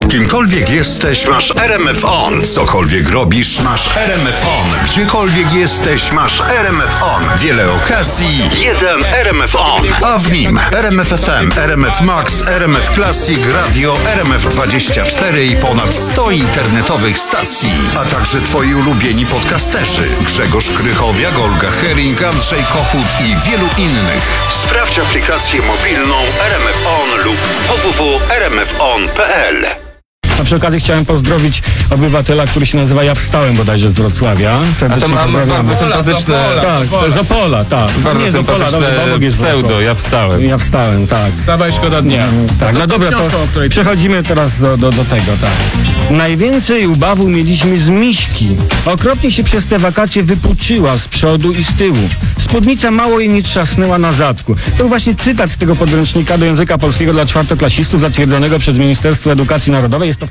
Kimkolwiek jesteś, masz RMF On. Cokolwiek robisz, masz RMF On. Gdziekolwiek jesteś, masz RMF On. Wiele okazji, jeden RMF On. A w nim RMF FM, RMF Max, RMF Classic, Radio, RMF24 i ponad 100 internetowych stacji. A także twoi ulubieni podcasterzy. Grzegorz Krychowiak, Olga Hering, Andrzej Kochut i wielu innych. Sprawdź aplikację mobilną RMF On lub www.rmfon.pl. A przy okazji chciałem pozdrowić obywatela, który się nazywa Ja Wstałem bodajże z Wrocławia. Serdecznie bardzo sympatyczne... Tak, z Opola, tak. Bardzo sympatyczne pseudo, Ja Wstałem. Ja Wstałem, tak. Wstawaj, szkoda dnia. Tak, no dobra, to przechodzimy teraz do tego, tak. Najwięcej ubawu mieliśmy z miśki. Okropnie się przez te wakacje wypuczyła z przodu i z tyłu. Spódnica mało jej nie trzasnęła na zadku. To był właśnie cytat z tego podręcznika do języka polskiego dla czwartoklasistów zatwierdzonego przez Ministerstwo Edukacji Narodowej. Jest to